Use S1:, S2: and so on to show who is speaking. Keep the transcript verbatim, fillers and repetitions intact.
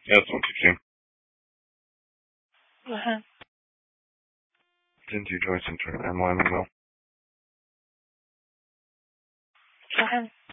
S1: Yeah, it's one sixteen.
S2: Go ahead.
S1: Cindy Joy Center, M Y M L.
S2: Go ahead.